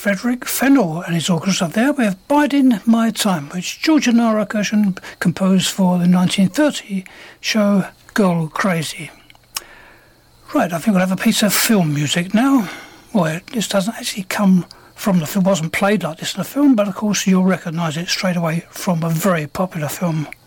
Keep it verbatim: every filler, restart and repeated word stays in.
Frederick Fennell and his orchestra there with Biding My Time, which Georgia Nara Gershon composed for the nineteen thirty show Girl Crazy. Right, I think we'll have a piece of film music now. Well, this doesn't actually come from the film, it wasn't played like this in the film, but of course you'll recognise it straight away from a very popular film.